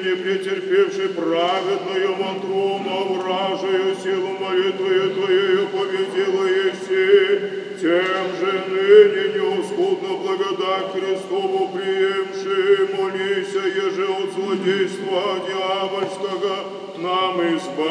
не претерпевший праведную монтру, но вражию силу молитвою Твоею победила еси, тем же ныне неускудно благодать Христову приемши, молися, еже от злодейства дьявольского нам избавь.